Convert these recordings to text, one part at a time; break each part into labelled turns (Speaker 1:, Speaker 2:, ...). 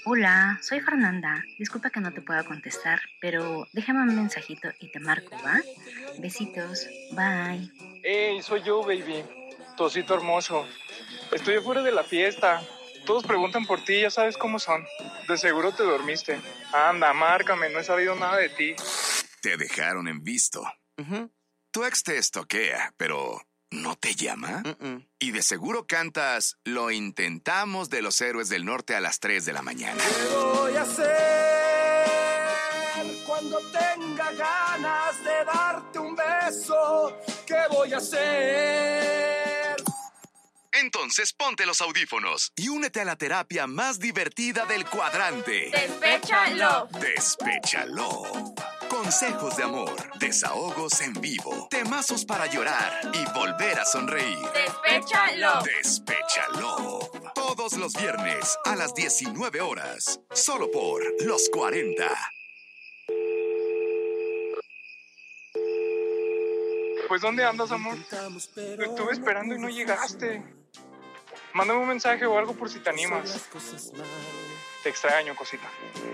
Speaker 1: Hola, soy Fernanda. Disculpa que no te pueda contestar, pero déjame un mensajito y te marco, ¿va? Besitos, bye.
Speaker 2: Hey, soy yo, baby. Tu osito hermoso. Estoy afuera de la fiesta. Todos preguntan por ti, ya sabes cómo son. De seguro te dormiste. Anda, márcame, no he sabido nada de ti.
Speaker 3: Te dejaron en visto. Tu ex te estoquea, pero ¿no te llama? Y de seguro cantas Lo intentamos de Los Héroes del Norte a las 3 de la mañana.
Speaker 4: ¿Qué voy a hacer cuando tenga ganas de darte un beso? ¿Qué voy a hacer?
Speaker 3: Entonces ponte los audífonos y únete a la terapia más divertida del cuadrante.
Speaker 5: ¡Despéchalo!
Speaker 3: Despéchalo. Consejos de amor, desahogos en vivo, temazos para llorar y volver a sonreír.
Speaker 5: ¡Despéchalo!
Speaker 3: Despéchalo. Todos los viernes a las 19 horas. Solo por Los 40.
Speaker 2: Pues, ¿dónde andas, amor? Te estuve esperando y no llegaste. Mándame un mensaje o algo por si te animas. Te extraño, cosita.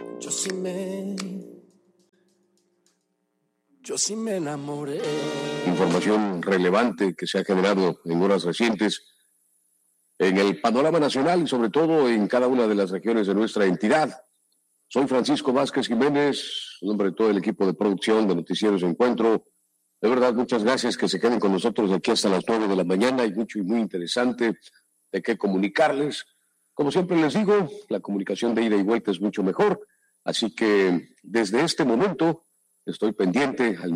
Speaker 4: Yo sí me enamoré.
Speaker 6: Información relevante que se ha generado en horas recientes en el panorama nacional y sobre todo en cada una de las regiones de nuestra entidad. Soy Francisco Vázquez Jiménez, en nombre de todo el equipo de producción de Noticieros Encuentro. De verdad, muchas gracias, que se queden con nosotros de aquí hasta las 9 de la mañana. Hay mucho y muy interesante de qué comunicarles. Como siempre les digo, la comunicación de ida y vuelta es mucho mejor. Así que desde este momento estoy pendiente al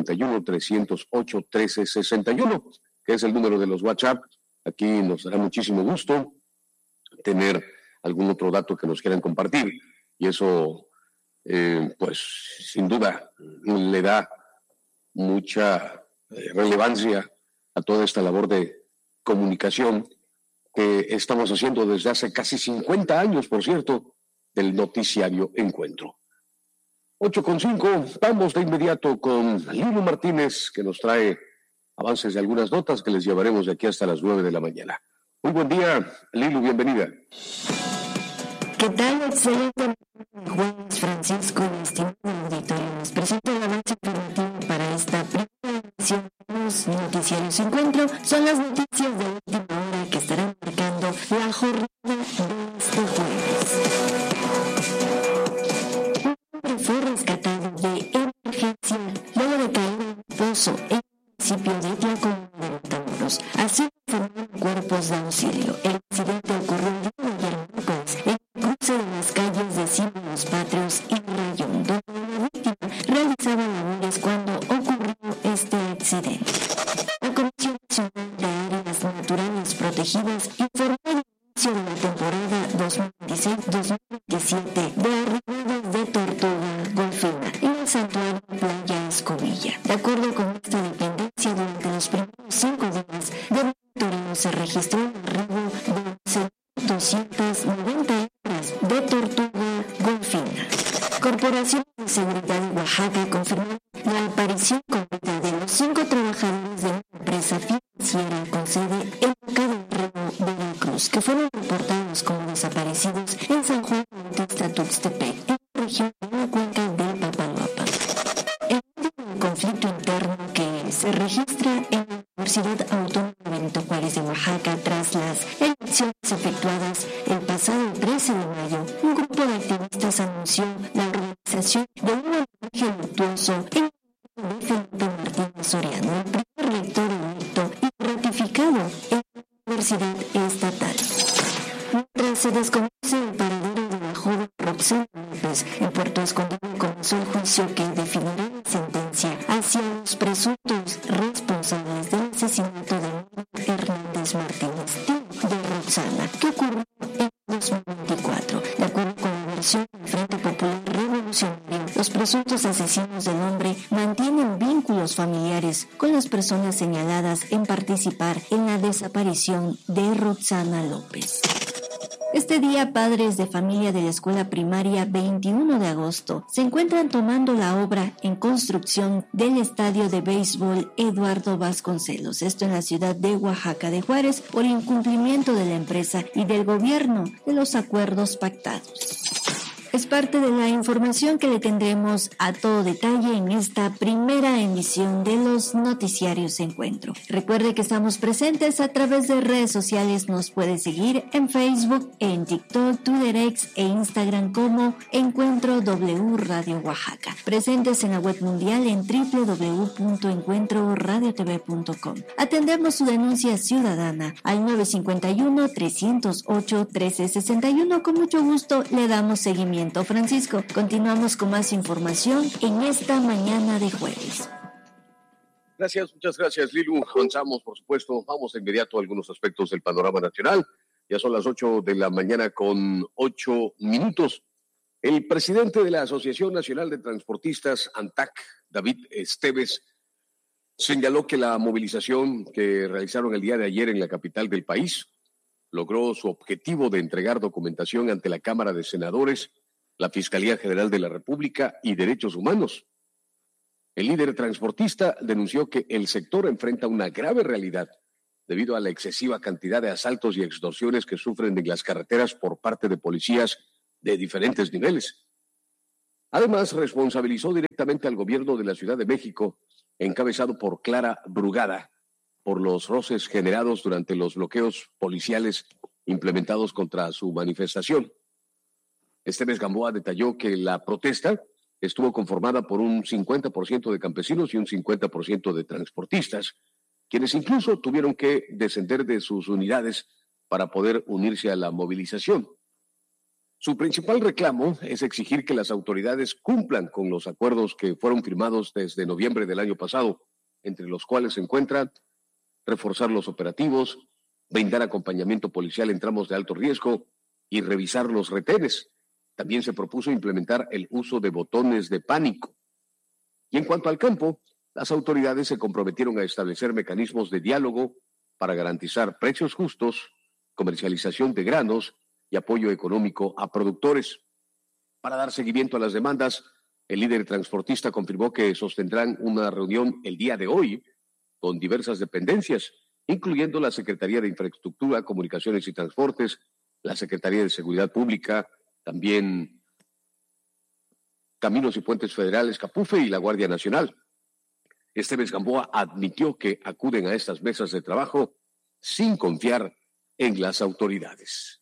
Speaker 6: 951-308-1361, que es el número de los WhatsApp. Aquí nos dará muchísimo gusto tener algún otro dato que nos quieran compartir. Y eso, pues, sin duda, le da mucha relevancia a toda esta labor de comunicación que estamos haciendo desde hace casi 50 años, por cierto, del noticiario Encuentro. 8:05, vamos de inmediato con Lilu Martínez, que nos trae avances de algunas notas que les llevaremos de aquí hasta las 9 de la mañana. Muy buen día, Lilu, bienvenida.
Speaker 7: ¿Qué tal? Excelente jueves, Francisco, y estimado auditorio. Les presento el avance informativo para esta primera edición de los Noticiarios Encuentro. Son las noticias de última hora que estarán marcando la jornada de este jueves. Un hombre fue rescatado de emergencia luego de caer en un pozo en el municipio de Tlacomán de Matamoros. Así informaron cuerpos de auxilio. El incidente ocurrió el día de ayer miércoles en el cruce de las calles de Símbolos Patrios y Rayón, donde la víctima realizaba labores cuando ocurrió este accidente. La Comisión Nacional de Áreas Naturales Protegidas informó el inicio de la temporada 2026-2027 de arribadas de tortuga golfina en el santuario Playa Escobilla. De acuerdo con esta dependencia, durante los primeros 5 días de monitoreo se registró un arribo de 290 hembras de tortuga golfina. Corporación de Seguridad de Oaxaca confirmó la aparición completa de los 5 trabajadores de una empresa financiera con sede en Boca del Río, Veracruz, que fueron reportados como desaparecidos en San Juan Bautista Tuxtepec, en la región de la cuenca del Papaloapan. En medio del conflicto interno que se registra en la Universidad Autónoma Benito Juárez de Oaxaca tras las elecciones efectuadas el pasado 13 de mayo, un grupo de activistas anunció la organización de un homenaje luctuoso en el de Felipe Martínez Soriano, el primer rector electo y ratificado en la Universidad Estatal. Mientras se desconoce el paradero de la joven Roxana López, en Puerto Escondido comenzó el juicio que definirá la sentencia hacia los presuntos responsables del asesinato de Miriam Hernández Martínez, tío de Roxana, que ocurrió en 2024. De acuerdo con la versión del Frente Popular Revolucionario, los presuntos asesinos del hombre mantienen vínculos familiares con las personas señaladas en participar en la desaparición de Roxana López. Este día, padres de familia de la escuela primaria 21 de agosto se encuentran tomando la obra en construcción del estadio de béisbol Eduardo Vasconcelos, esto en la ciudad de Oaxaca de Juárez, por incumplimiento de la empresa y del gobierno de los acuerdos pactados. Es parte de la información que le tendremos a todo detalle en esta primera emisión de los noticiarios Encuentro. Recuerde que estamos presentes a través de redes sociales. Nos puede seguir en Facebook, en TikTok, Twitter X e Instagram como Encuentro W Radio Oaxaca. Presentes en la web mundial en www.encuentroradiotv.com. Atendemos su denuncia ciudadana al 951-308-1361. Con mucho gusto le damos seguimiento. Francisco, continuamos con más información en esta mañana de jueves.
Speaker 6: Gracias, muchas gracias, Lilu. Avanzamos, por supuesto. Vamos de inmediato a algunos aspectos del panorama nacional. Ya son las 8 de la mañana con 8 minutos. El presidente de la Asociación Nacional de Transportistas, ANTAC, David Esteves, señaló que la movilización que realizaron el día de ayer en la capital del país logró su objetivo de entregar documentación ante la Cámara de Senadores, la Fiscalía General de la República y Derechos Humanos. El líder transportista denunció que el sector enfrenta una grave realidad debido a la excesiva cantidad de asaltos y extorsiones que sufren en las carreteras por parte de policías de diferentes niveles. Además, responsabilizó directamente al gobierno de la Ciudad de México, encabezado por Clara Brugada, por los roces generados durante los bloqueos policiales implementados contra su manifestación. Esteves Gamboa detalló que la protesta estuvo conformada por un 50% de campesinos y un 50% de transportistas, quienes incluso tuvieron que descender de sus unidades para poder unirse a la movilización. Su principal reclamo es exigir que las autoridades cumplan con los acuerdos que fueron firmados desde noviembre del año pasado, entre los cuales se encuentran reforzar los operativos, brindar acompañamiento policial en tramos de alto riesgo y revisar los retenes. También se propuso implementar el uso de botones de pánico. Y en cuanto al campo, las autoridades se comprometieron a establecer mecanismos de diálogo para garantizar precios justos, comercialización de granos y apoyo económico a productores. Para dar seguimiento a las demandas, el líder transportista confirmó que sostendrán una reunión el día de hoy con diversas dependencias, incluyendo la Secretaría de Infraestructura, Comunicaciones y Transportes, la Secretaría de Seguridad Pública, también Caminos y Puentes Federales, CAPUFE, y la Guardia Nacional. Esteves Gamboa admitió que acuden a estas mesas de trabajo sin confiar en las autoridades.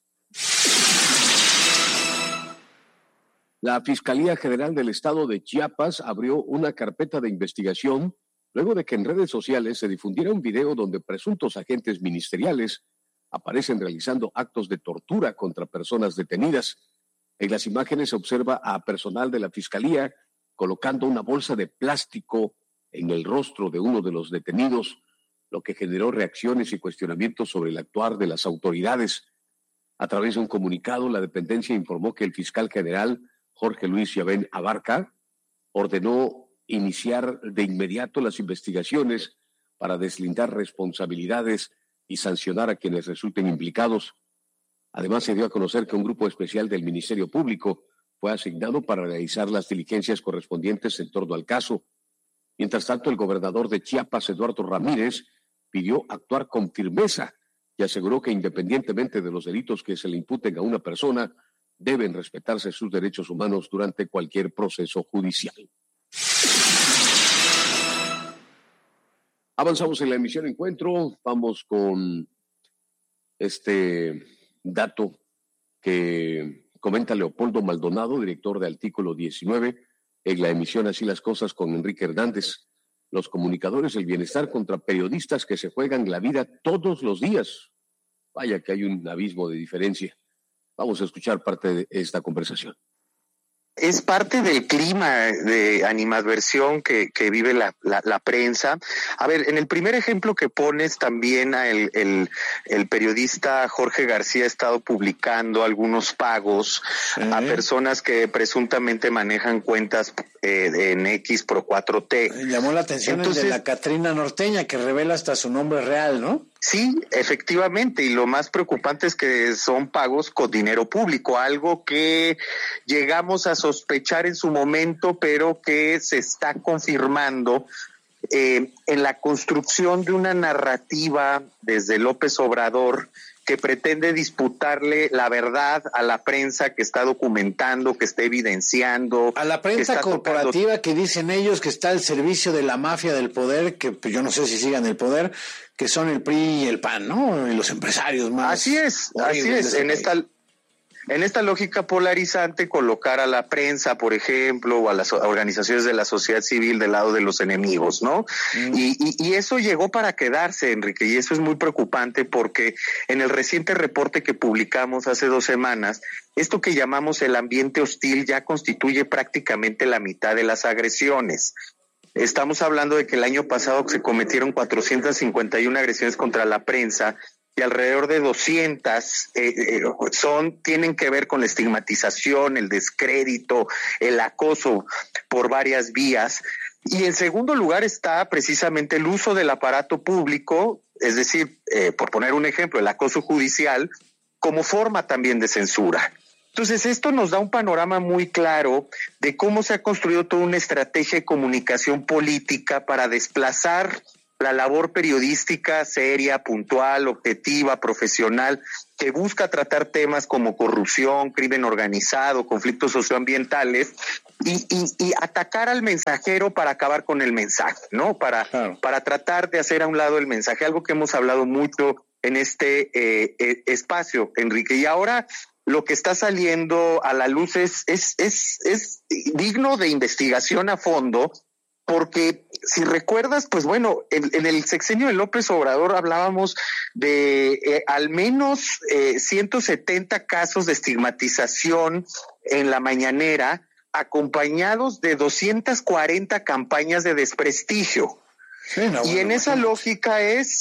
Speaker 6: La Fiscalía General del Estado de Chiapas abrió una carpeta de investigación luego de que en redes sociales se difundiera un video donde presuntos agentes ministeriales aparecen realizando actos de tortura contra personas detenidas. En las imágenes se observa a personal de la Fiscalía colocando una bolsa de plástico en el rostro de uno de los detenidos, lo que generó reacciones y cuestionamientos sobre el actuar de las autoridades. A través de un comunicado, la dependencia informó que el fiscal general Jorge Luis Yabén Abarca ordenó iniciar de inmediato las investigaciones para deslindar responsabilidades y sancionar a quienes resulten implicados. Además, se dio a conocer que un grupo especial del Ministerio Público fue asignado para realizar las diligencias correspondientes en torno al caso. Mientras tanto, el gobernador de Chiapas, Eduardo Ramírez, pidió actuar con firmeza y aseguró que independientemente de los delitos que se le imputen a una persona, deben respetarse sus derechos humanos durante cualquier proceso judicial. Avanzamos en la emisión Encuentro. Vamos con este dato que comenta Leopoldo Maldonado, director de Artículo 19, en la emisión Así las Cosas con Enrique Hernández. Los comunicadores del bienestar contra periodistas que se juegan la vida todos los días. Vaya que hay un abismo de diferencia. Vamos a escuchar parte de esta conversación.
Speaker 8: Es parte del clima de animadversión que vive la prensa. A ver, en el primer ejemplo que pones también el periodista Jorge García ha estado publicando algunos pagos a personas que presuntamente manejan cuentas en X Pro 4T.
Speaker 9: Llamó la atención el de la Catrina Norteña, que revela hasta su nombre real, ¿no?
Speaker 8: Sí, efectivamente, y lo más preocupante es que son pagos con dinero público, algo que llegamos a sospechar en su momento, pero que se está confirmando en la construcción de una narrativa desde López Obrador que pretende disputarle la verdad a la prensa que está documentando, que está evidenciando.
Speaker 9: A la prensa corporativa que dicen ellos que está al servicio de la mafia del poder, que pues, yo no sé si sigan el poder, que son el PRI y el PAN, ¿no? Y los empresarios más.
Speaker 8: Así es. En esta lógica polarizante, colocar a la prensa, por ejemplo, o a las organizaciones de la sociedad civil del lado de los enemigos, ¿no? Y eso llegó para quedarse, Enrique, y eso es muy preocupante porque en el reciente reporte que publicamos hace 2 semanas, esto que llamamos el ambiente hostil ya constituye prácticamente la mitad de las agresiones. Estamos hablando de que el año pasado se cometieron 451 agresiones contra la prensa, y alrededor de 200 tienen que ver con la estigmatización, el descrédito, el acoso por varias vías. Y en segundo lugar está precisamente el uso del aparato público, es decir, por poner un ejemplo, el acoso judicial, como forma también de censura. Entonces, esto nos da un panorama muy claro de cómo se ha construido toda una estrategia de comunicación política para desplazar la labor periodística seria, puntual, objetiva, profesional, que busca tratar temas como corrupción, crimen organizado, conflictos socioambientales y atacar al mensajero para acabar con el mensaje, ¿no? Para tratar de hacer a un lado el mensaje, algo que hemos hablado mucho en este espacio, Enrique. Y ahora lo que está saliendo a la luz es digno de investigación a fondo, porque si recuerdas, pues bueno, en el sexenio de López Obrador hablábamos de al menos 170 casos de estigmatización en la mañanera, acompañados de 240 campañas de desprestigio. Sí, y en esa lógica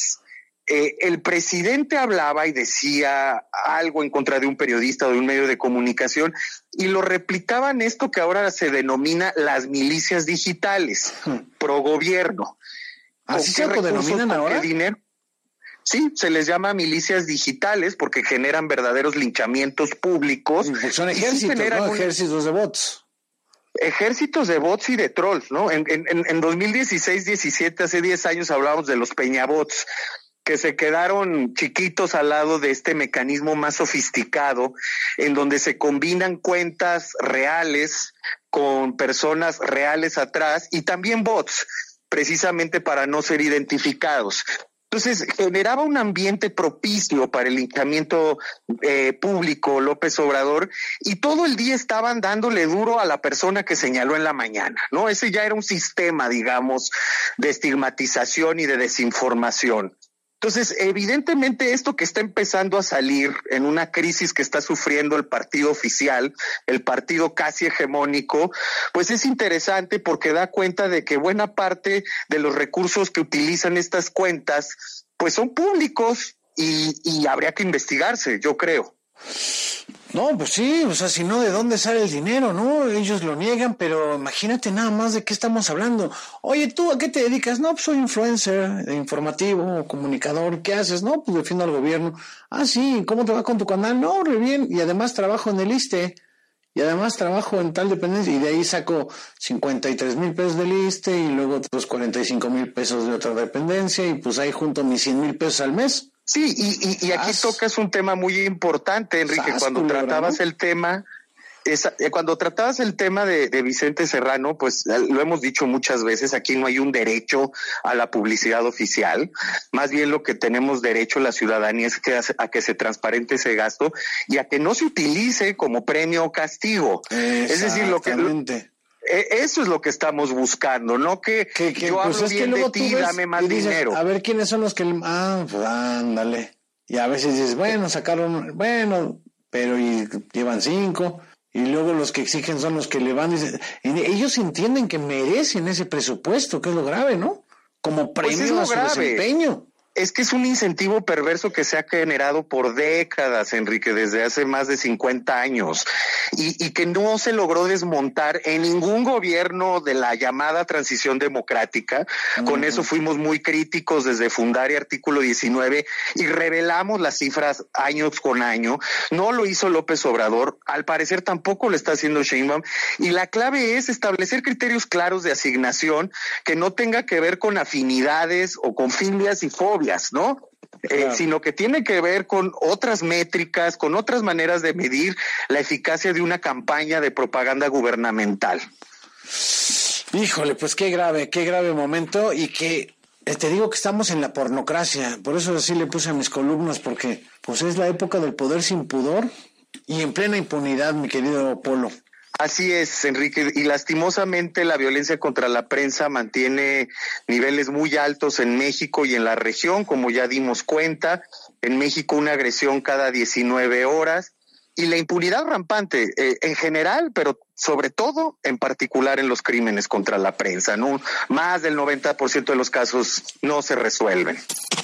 Speaker 8: el presidente hablaba y decía algo en contra de un periodista o de un medio de comunicación y lo replicaban esto que ahora se denomina las milicias digitales, pro gobierno.
Speaker 9: ¿Así se lo denominan ahora?
Speaker 8: Dinero? Sí, se les llama milicias digitales porque generan verdaderos linchamientos públicos.
Speaker 9: Pues son ejércitos, ¿no? Ejércitos de bots.
Speaker 8: Ejércitos de bots y de trolls, ¿no? En 2016-17, hace 10 años hablábamos de los peñabots, que se quedaron chiquitos al lado de este mecanismo más sofisticado, en donde se combinan cuentas reales con personas reales atrás y también bots, precisamente para no ser identificados. Entonces, generaba un ambiente propicio para el linchamiento público López Obrador y todo el día estaban dándole duro a la persona que señaló en la mañana, ¿no? Ese ya era un sistema, digamos, de estigmatización y de desinformación. Entonces, evidentemente esto que está empezando a salir en una crisis que está sufriendo el partido oficial, el partido casi hegemónico, pues es interesante porque da cuenta de que buena parte de los recursos que utilizan estas cuentas, pues son públicos y habría que investigarse, yo creo.
Speaker 9: No, pues sí, o sea, si no, ¿de dónde sale el dinero, no? Ellos lo niegan, pero imagínate nada más de qué estamos hablando. Oye, ¿tú a qué te dedicas? No, pues soy influencer, informativo, comunicador. ¿Qué haces? No, pues defiendo al gobierno. Ah, sí, ¿cómo te va con tu canal? No, re bien, y además trabajo en el ISSSTE, y además trabajo en tal dependencia, y de ahí saco 53,000 pesos del ISSSTE, y luego otros 45,000 pesos de otra dependencia, y pues ahí junto mis 100,000 pesos al mes.
Speaker 8: Sí, y aquí tocas un tema muy importante, Enrique, cuando tratabas el tema de Vicente Serrano, pues lo hemos dicho muchas veces, aquí no hay un derecho a la publicidad oficial, más bien lo que tenemos derecho la ciudadanía es a que se transparente ese gasto y a que no se utilice como premio o castigo. Es decir, eso es lo que estamos buscando, no que yo
Speaker 9: pues
Speaker 8: hablo bien de ti, dame más dinero.
Speaker 9: A ver quiénes son los que... pues ándale. Y a veces dices, pero y llevan 5, y luego los que exigen son los que le van... Y ellos entienden que merecen ese presupuesto, que es lo grave, ¿no? Como premio a su desempeño.
Speaker 8: Es que es un incentivo perverso que se ha generado por décadas, Enrique, desde hace más de 50 años y que no se logró desmontar en ningún gobierno de la llamada transición democrática. Con eso fuimos muy críticos desde fundar y artículo 19 y revelamos las cifras año con año. No lo hizo López Obrador, al parecer tampoco lo está haciendo Sheinbaum y la clave es establecer criterios claros de asignación que no tenga que ver con afinidades o con filias y fobias, ¿no? sino que tiene que ver con otras métricas, con otras maneras de medir la eficacia de una campaña de propaganda gubernamental.
Speaker 9: Híjole, pues qué grave momento, y que te digo que estamos en la pornocracia. Por eso así le puse a mis columnas, porque pues es la época del poder sin pudor y en plena impunidad, mi querido Polo.
Speaker 8: Así es, Enrique, y lastimosamente la violencia contra la prensa mantiene niveles muy altos en México y en la región, como ya dimos cuenta. En México una agresión cada 19 horas y la impunidad rampante en general, pero sobre todo en particular en los crímenes contra la prensa, ¿no? Más del 90% de los casos no se resuelven.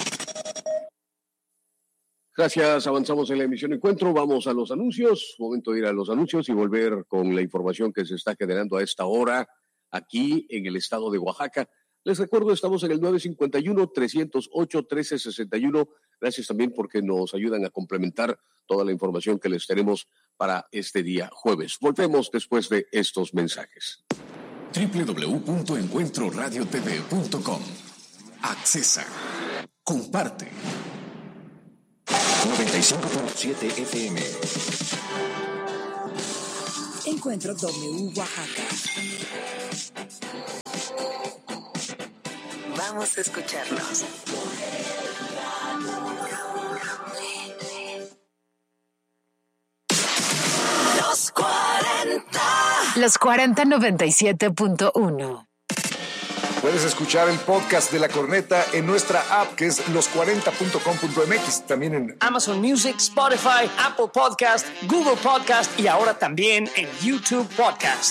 Speaker 6: Gracias, avanzamos en la emisión Encuentro, vamos a los anuncios, momento de ir a los anuncios y volver con la información que se está generando a esta hora aquí en el estado de Oaxaca. Les recuerdo, estamos en el 951-308-1361, gracias también porque nos ayudan a complementar toda la información que les tenemos para este día jueves. Volvemos después de estos mensajes.
Speaker 10: www.encuentroradiotv.com. Accesa. Comparte. 95.7 FM.
Speaker 11: Encuentro W Oaxaca.
Speaker 12: Vamos a escucharnos.
Speaker 11: Los 40.
Speaker 12: Los 40 97.1.
Speaker 13: Puedes escuchar el podcast de La Corneta en nuestra app, que es los40.com.mx, también en
Speaker 14: Amazon Music, Spotify, Apple Podcast, Google Podcast y ahora también en YouTube Podcast.